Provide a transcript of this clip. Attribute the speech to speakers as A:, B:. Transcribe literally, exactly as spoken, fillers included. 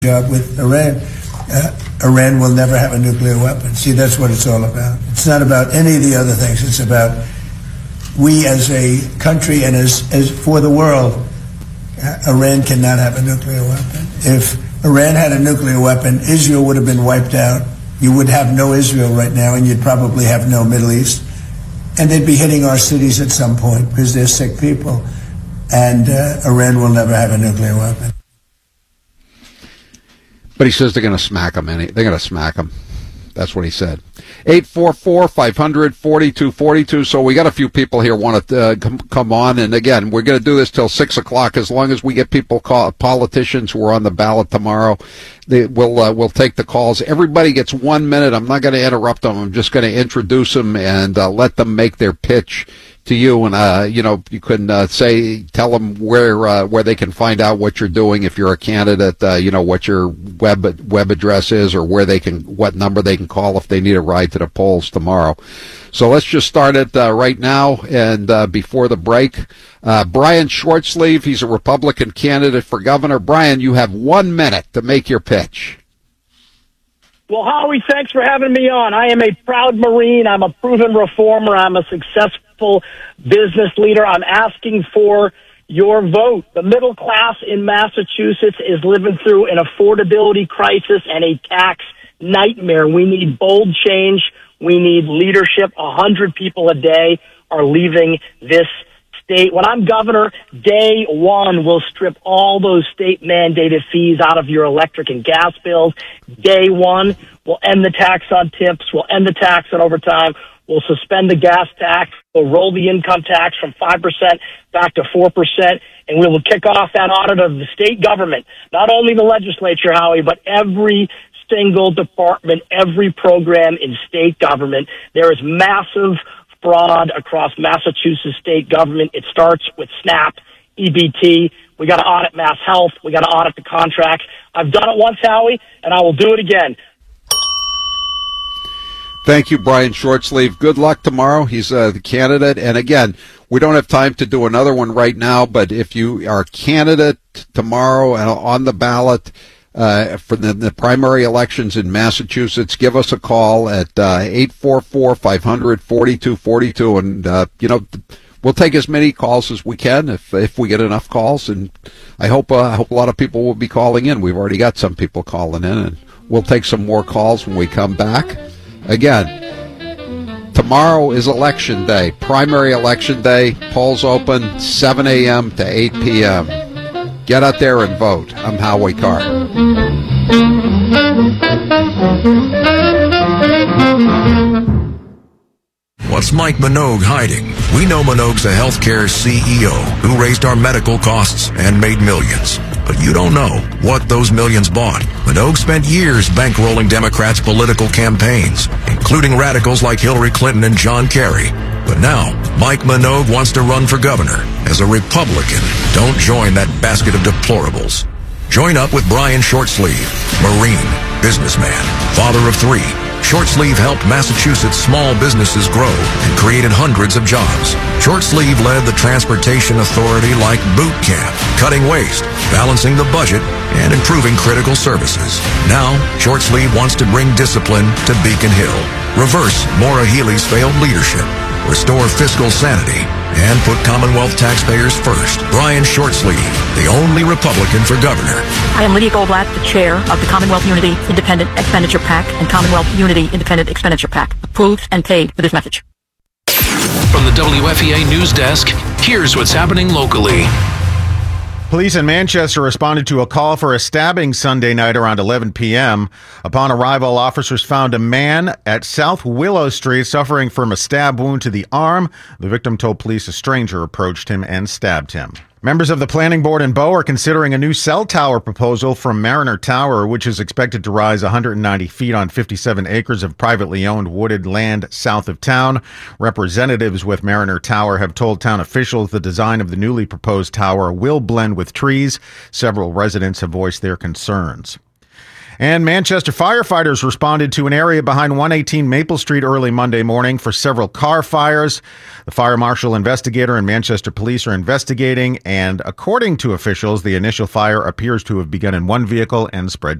A: job with Iran. Uh, Iran will never have a nuclear weapon. See, that's what it's all about. It's not about any of the other things. It's about we as a country and as, as for the world, uh, Iran cannot have a nuclear weapon. If Iran had a nuclear weapon, Israel would have been wiped out. You would have no Israel right now, and you'd probably have no Middle East. And they'd be hitting our cities at some point because they're sick people. And uh, Iran will never have a nuclear weapon.
B: But he says they're going to smack him. Any, they're going to smack him. That's what he said. eight four four, five hundred, forty-two forty-two. So we got a few people here want to uh, come, come on. And again, we're going to do this till six o'clock. As long as we get people, call, politicians who are on the ballot tomorrow, they, we'll, uh, we'll take the calls. Everybody gets one minute. I'm not going to interrupt them. I'm just going to introduce them and uh, let them make their pitch to you. And, uh, you know, you can uh, say, tell them where uh, where they can find out what you're doing if you're a candidate, uh, you know, what your web web address is or where they can, what number they can call if they need a ride to the polls tomorrow. So let's just start it uh, right now. And uh, before the break, uh, Brian Shortsleeve, he's a Republican candidate for governor. Brian, you have one minute to make your pitch.
C: Well, Howie, thanks for having me on. I am a proud Marine. I'm a proven reformer. I'm a successful business leader. I'm asking for your vote. The middle class in Massachusetts is living through an affordability crisis and a tax nightmare. We need bold change. We need leadership. A hundred people a day are leaving this state. When I'm governor, day one, we'll strip all those state-mandated fees out of your electric and gas bills. Day one, we'll end the tax on tips. We'll end the tax on overtime. We'll suspend the gas tax. We'll roll the income tax from five percent back to four percent, and we will kick off that audit of the state government, not only the legislature, Howie, but every single department, every program in state government. There is massive fraud across Massachusetts state government. It starts with SNAP, E B T. We got to audit Mass Health. We got to audit the contracts. I've done it once, Howie, and I will do it again.
B: Thank you, Brian Shortsleeve. Good luck tomorrow. He's uh, the candidate. And again, we don't have time to do another one right now, but if you are a candidate tomorrow and on the ballot, Uh, for the, the primary elections in Massachusetts, give us a call at uh, eight four four, five hundred, forty-two forty-two, and uh, you know, we'll take as many calls as we can if if we get enough calls. And I hope uh, I hope a lot of people will be calling in. We've already got some people calling in, and we'll take some more calls when we come back. Again, tomorrow is election day, primary election day. Polls open seven a.m. to eight p.m. Get out there and vote. I'm Howie Carr.
D: What's Mike Minogue hiding? We know Minogue's a healthcare C E O who raised our medical costs and made millions. But you don't know what those millions bought. Minogue spent years bankrolling Democrats' political campaigns, including radicals like Hillary Clinton and John Kerry. But now, Mike Minogue wants to run for governor. As a Republican, don't join that basket of deplorables. Join up with Brian Shortsleeve, Marine, businessman, father of three. Shortsleeve helped Massachusetts small businesses grow and created hundreds of jobs. Shortsleeve led the Transportation Authority like boot camp, cutting waste, balancing the budget, and improving critical services. Now, Shortsleeve wants to bring discipline to Beacon Hill, reverse Maura Healey's failed leadership, restore fiscal sanity, and put Commonwealth taxpayers first. Brian Shortsleeve, the only Republican for governor.
E: I am Lydia Goldblatt, the chair of the Commonwealth Unity Independent Expenditure PAC and Commonwealth Unity Independent Expenditure PAC. Approved and paid for this message.
F: From the W F E A News Desk, here's what's happening locally.
G: Police in Manchester responded to a call for a stabbing Sunday night around eleven p.m. Upon arrival, officers found a man at South Willow Street suffering from a stab wound to the arm. The victim told police a stranger approached him and stabbed him. Members of the Planning Board in Bow are considering a new cell tower proposal from Mariner Tower, which is expected to rise one hundred ninety feet on fifty-seven acres of privately owned wooded land south of town. Representatives with Mariner Tower have told town officials the design of the newly proposed tower will blend with trees. Several residents have voiced their concerns. And Manchester firefighters responded to an area behind one eighteen Maple Street early Monday morning for several car fires. The fire marshal, investigator, and Manchester police are investigating, and according to officials, the initial fire appears to have begun in one vehicle and spread